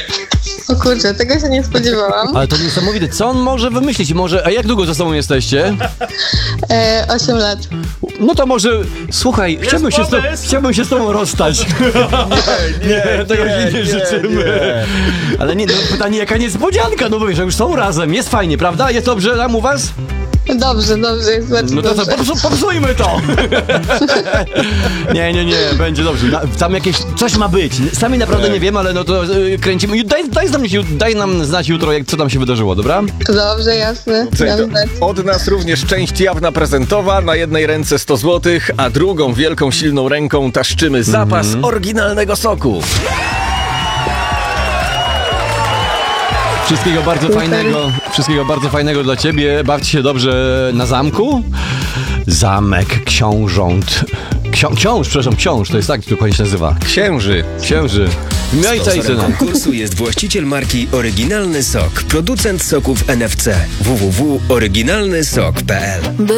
O kurczę, tego się nie spodziewałam. Ale to niesamowite. Co on może wymyślić? A jak długo ze sobą jesteście? 8 lat. No to może, słuchaj, chciałbym się z tobą rozstać. Nie, tego się nie życzymy. Ale nie, no, pytanie, jaka niespodzianka, no bo wiesz, że już są razem, jest fajnie, prawda? Jest dobrze tam u was? Dobrze, jest bardzo No to co, dobrze. popsujmy to! Nie, będzie dobrze. Tam jakieś, coś ma być. Sami naprawdę nie wiem, ale no to kręcimy. Daj nam znać jutro, co tam się wydarzyło, dobra? Dobrze, jasne. Słuchaj, to od nas również część jawna prezentowa. Na jednej ręce 100 zł, a drugą wielką, silną ręką taszczymy zapas oryginalnego soku. Wszystkiego bardzo fajnego dla ciebie. Bawcie się dobrze na zamku. Zamek książąt. Książ, to jest tak, dokładnie się nazywa. Księży. W ojca i syna. Konkursu jest właściciel marki Oryginalny Sok, producent soków NFC. www.oryginalnysok.pl